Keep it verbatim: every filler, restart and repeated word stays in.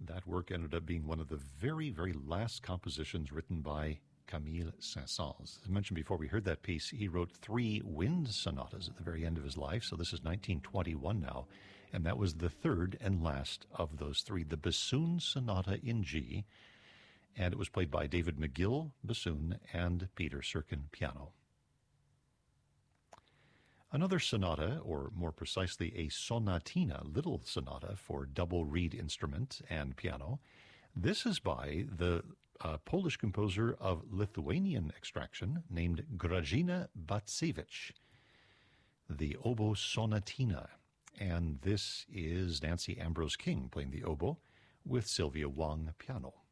That work ended up being one of the very, very last compositions written by Camille Saint-Saëns. As I mentioned before we heard that piece, he wrote three wind sonatas at the very end of his life, so this is nineteen twenty-one now, and that was the third and last of those three, the Bassoon Sonata in G, and it was played by David McGill, bassoon, and Peter Serkin, piano. Another sonata, or more precisely a sonatina, little sonata for double reed instrument and piano. This is by the uh, Polish composer of Lithuanian extraction named Grażyna Bacewicz, the oboe sonatina. And this is Nancy Ambrose King playing the oboe with Sylvia Wang piano.